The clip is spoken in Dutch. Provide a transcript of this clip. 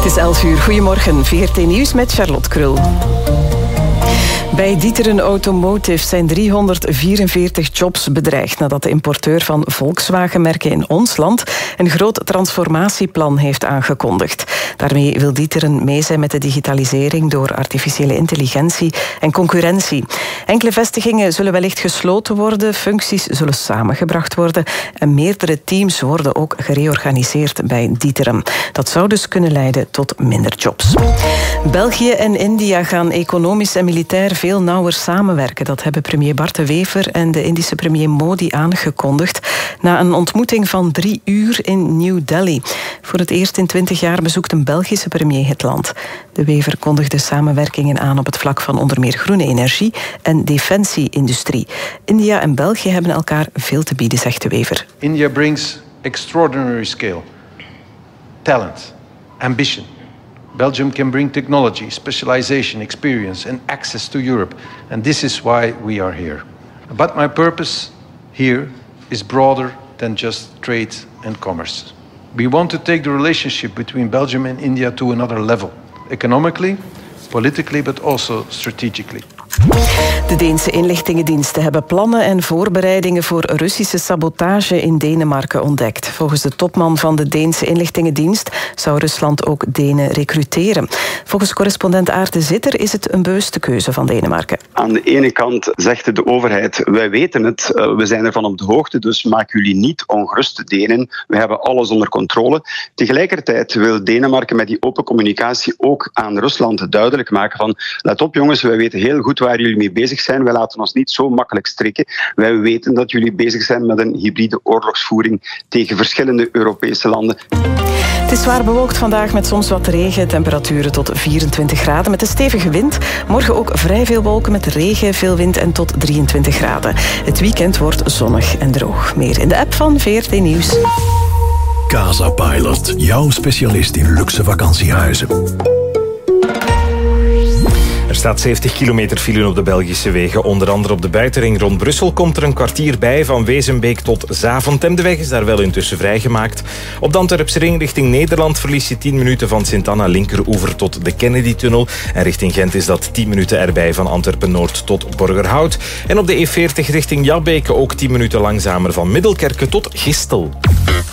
is 11 uur. Goedemorgen, VRT Nieuws met Charlotte Krul. Bij D'Ieteren Automotive zijn 344 jobs bedreigd nadat de importeur van Volkswagen-merken in ons land een groot transformatieplan heeft aangekondigd. Daarmee wil D'Ieteren mee zijn met de digitalisering door artificiële intelligentie en concurrentie. Enkele vestigingen zullen wellicht gesloten worden, functies zullen samengebracht worden en meerdere teams worden ook gereorganiseerd bij D'Ieteren. Dat zou dus kunnen leiden tot minder jobs. België en India gaan economisch en militair veel nauwer samenwerken. Dat hebben premier Bart De Wever en de Indische premier Modi aangekondigd na een ontmoeting van 3 uur in New Delhi. Voor het eerst in 20 jaar bezoekt een Belgische premier het land. De Wever kondigde samenwerkingen aan op het vlak van onder meer groene energie en defensie-industrie. India en België hebben elkaar veel te bieden, zegt De Wever. India brings extraordinary scale, talent, ambition. Belgium can bring technology, specialization, experience and access to Europe. And this is why we are here. But my purpose here is broader than just trade and commerce. We want to take the relationship between Belgium and India to another level. Economically, politically, but also strategically. De Deense inlichtingendiensten hebben plannen en voorbereidingen voor Russische sabotage in Denemarken ontdekt. Volgens de topman van de Deense inlichtingendienst zou Rusland ook Denen recruteren. Volgens correspondent Aart Zitter is het een bewuste keuze van Denemarken. Aan de ene kant zegt de overheid, wij weten het, we zijn ervan op de hoogte, dus maak jullie niet ongerust, Denen. We hebben alles onder controle. Tegelijkertijd wil Denemarken met die open communicatie ook aan Rusland duidelijk maken van, let op jongens, wij weten heel goed waar jullie mee bezig zijn. Wij laten ons niet zo makkelijk strikken. Wij weten dat jullie bezig zijn met een hybride oorlogsvoering tegen verschillende Europese landen. Het is zwaar bewolkt vandaag met soms wat regen. Temperaturen tot 24 graden met een stevige wind. Morgen ook vrij veel wolken met regen, veel wind en tot 23 graden. Het weekend wordt zonnig en droog. Meer in de app van VRT Nieuws. Casa Pilot, jouw specialist in luxe vakantiehuizen. Er staat 70 kilometer file op de Belgische wegen. Onder andere op de buitenring rond Brussel komt er een kwartier bij. Van Wezenbeek tot Zaventem. De weg is daar wel intussen vrijgemaakt. Op de Antwerpse ring richting Nederland verlies je 10 minuten van Sint-Anna linkeroever tot de Kennedy-tunnel. En richting Gent is dat 10 minuten erbij van Antwerpen-Noord tot Borgerhout. En op de E40 richting Jabbeke ook 10 minuten langzamer van Middelkerke tot Gistel.